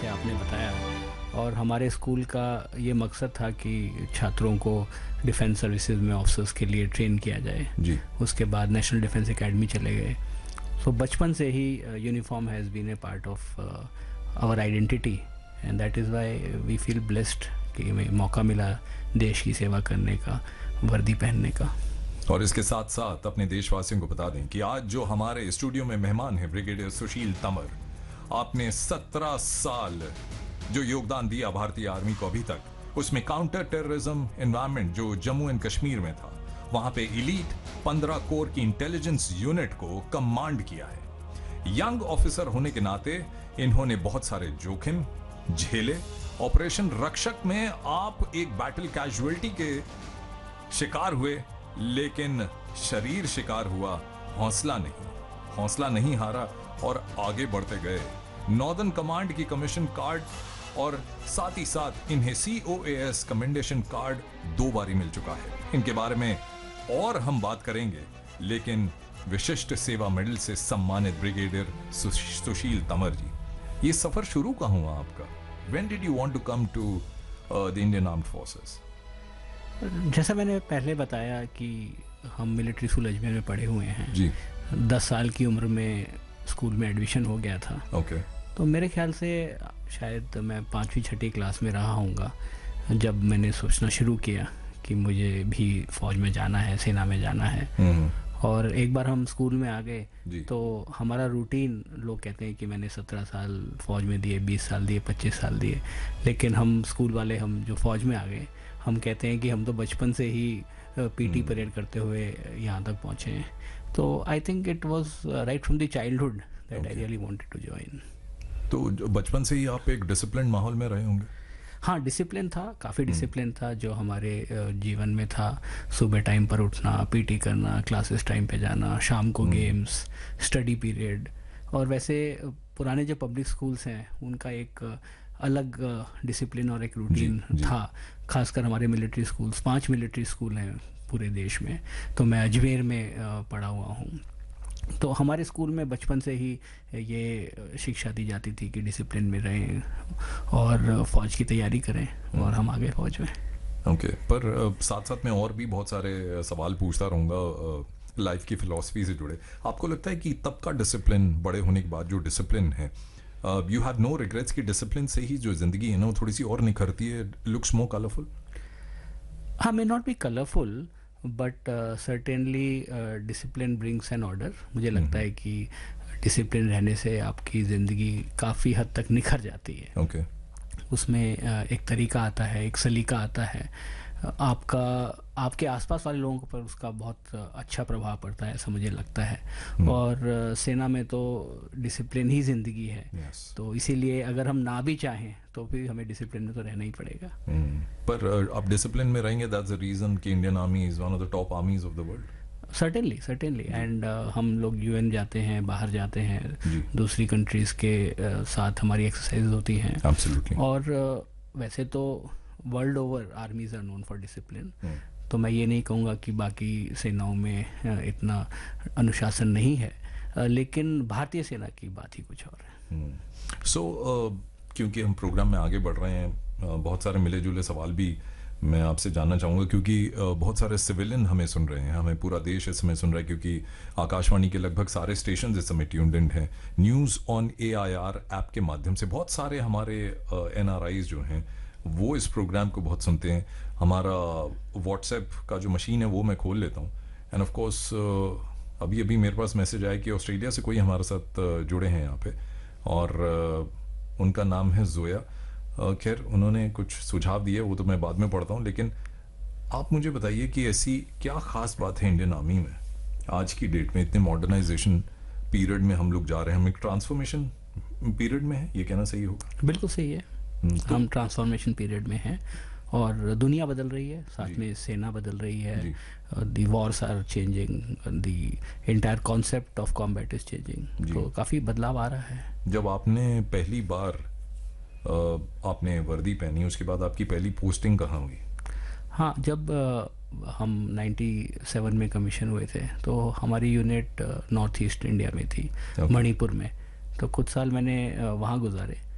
जैसे आपने बताया, और हमारे स्कूल का ये मकसद था कि छात्रों को डिफेंस सर्विसेज में ऑफिसर्स के लिए ट्रेन किया जाए जी। उसके बाद नेशनल डिफेंस एकेडमी चले गए। सो बचपन से ही uniform has been a part of our identity and that is why we feel blessed कि हमें मौका मिला देश की सेवा करने का, वर्दी पहनने का। और इसके साथ साथ अपने देशवासियों को बता दें कि आज जो हमारे स्टूडियो में मेहमान हैं ब्रिगेडियर सुशील तंवर, आपने 17 साल जो योगदान दिया भारतीय आर्मी को अभी तक, उसमें काउंटर टेररिज्म एनवायरनमेंट जो जम्मू एंड कश्मीर में था, वहां पे इलीट 15 कोर की इंटेलिजेंस यूनिट को कमांड किया है। यंग ऑफिसर होने के नाते इन्होंने बहुत सारे जोखिम झेले। ऑपरेशन रक्षक में आप एक बैटल कैजुअलिटी के शिकार हुए, लेकिन शरीर शिकार हुआ, हौसला नहीं हारा और आगे बढ़ते गए। नॉर्दर्न कमांड की कमीशन कार्ड और साथ ही साथ इन्हें COAS कमेंडेशन कार्ड 2 बारी मिल चुका है। इनके बारे में और हम बात करेंगे, लेकिन विशिष्ट सेवा मेडल से सम्मानित ब्रिगेडियर सुशील तंवर जी, ये सफर शुरू कहाँ हुआ आपका? When did you want to come to the Indian Armed Forces? जैसा मैंने पहले बताया कि हम मिलिट्री स्कूल अजमेर में पढ़े हुए हैं जी। 10 साल की उम्र में स्कूल में एडमिशन हो गया था। ओके। तो मेरे ख्याल से शायद मैं 5वीं 6ठी क्लास में रहा हूँगा जब मैंने सोचना शुरू किया कि मुझे भी फौज में जाना है, सेना में जाना है। और एक बार हम स्कूल में आ गए तो हमारा रूटीन, लोग कहते हैं कि मैंने 17 साल फौज में दिए, 20 साल दिए, 25 साल दिए, लेकिन हम स्कूल वाले, हम जो फौज में आ गए, हम कहते हैं कि हम तो बचपन से ही PT परेड करते हुए यहाँ तक पहुँचे हैं। तो I think it was right from the childhood that I really wanted to join. तो बचपन से ही आप एक डिसिप्लिन माहौल में रहे होंगे? हाँ, डिसिप्लिन था, काफ़ी डिसिप्लिन था जो हमारे जीवन में था। सुबह टाइम पर उठना, PT करना, क्लासेस टाइम पे जाना, शाम को गेम्स, स्टडी पीरियड। और वैसे पुराने जो पब्लिक स्कूल्स हैं उनका एक अलग डिसिप्लिन और एक रूटीन था। खासकर हमारे मिलिट्री स्कूल्स, 5 मिलिट्री स्कूल हैं पूरे देश में, तो मैं अजमेर में पढ़ा हुआ हूँ। तो हमारे स्कूल में बचपन से ही ये शिक्षा दी जाती थी कि डिसिप्लिन में रहें और फौज की तैयारी करें, और हम आ गए फौज में। ओके। पर साथ साथ मैं और भी बहुत सारे सवाल पूछता रहूँगा लाइफ की फिलॉसफी से जुड़े। आपको लगता है कि तब का डिसिप्लिन, बड़े होने के बाद जो डिसिप्लिन है, यू हैव नो रिग्रेट्स कि डिसिप्लिन से ही जो जिंदगी है ना वो थोड़ी सी और निखरती है, लुक्स मोर कलरफुल? हाँ, may not be colourful but certainly discipline brings N order. मुझे लगता है कि डिसिप्लिन रहने से आपकी ज़िंदगी काफ़ी हद तक निखर जाती है। ओके। उसमें एक तरीका आता है, एक सलीका आता है, आपके आसपास वाले लोगों पर उसका बहुत अच्छा प्रभाव पड़ता है, ऐसा मुझे लगता है। और सेना में तो डिसिप्लिन ही ज़िंदगी है। तो इसीलिए अगर हम ना भी चाहें तो भी हमें डिसिप्लिन में तो रहना ही पड़ेगा। पर आप डिसिप्लिन में रहेंगे, दैट्स द रीज़न कि Indian army is one of the top आर्मीज of the world. Certainly and हम लोग UN जाते हैं, बाहर जाते हैं, दूसरी कंट्रीज़ के साथ हमारी एक्सरसाइज होती हैं। Absolutely. और वैसे तो world over आर्मीज are known for discipline. तो मैं ये नहीं कहूँगा कि बाकी सेनाओं में इतना अनुशासन नहीं है, लेकिन भारतीय सेना की बात ही कुछ और है। क्योंकि हम प्रोग्राम में आगे बढ़ रहे हैं, बहुत सारे मिले जुले सवाल भी मैं आपसे जानना चाहूँगा, क्योंकि बहुत सारे सिविलियन हमें सुन रहे हैं, हमें पूरा देश इस समय सुन रहा है, क्योंकि आकाशवाणी के लगभग सारे स्टेशन इस समय ट्यून्ड इन हैं। न्यूज़ ऑन AIR ऐप के माध्यम से बहुत सारे हमारे NRIs जो हैं वो इस प्रोग्राम को बहुत सुनते हैं। हमारा व्हाट्सएप का जो मशीन है वो मैं खोल लेता हूँ, एंड ऑफ कोर्स अभी मेरे पास मैसेज आया कि ऑस्ट्रेलिया से कोई हमारे साथ जुड़े हैं यहाँ पे, और उनका नाम है जोया। खैर, उन्होंने कुछ सुझाव दिए, वो तो मैं बाद में पढ़ता हूँ, लेकिन आप मुझे बताइए कि ऐसी क्या खास बात है इंडियन आर्मी में आज की डेट में, इतने मॉडर्नाइजेशन पीरियड में हम लोग जा रहे हैं, हम एक ट्रांसफॉर्मेशन पीरियड में है, ये कहना सही होगा? बिल्कुल सही है। हम ट्रांसफॉर्मेशन पीरियड में हैं और दुनिया बदल रही है, साथ में सेना बदल रही है, the Wars are changing, the entire concept of combat is changing. तो काफ़ी बदलाव आ रहा है। जब आपने पहली बार आपने वर्दी पहनी, उसके बाद आपकी पहली पोस्टिंग कहाँ हुई? हाँ, जब हम 97 में कमीशन हुए थे तो हमारी यूनिट नॉर्थ ईस्ट इंडिया में थी, मणिपुर में। तो कुछ साल मैंने वहाँ गुजारे।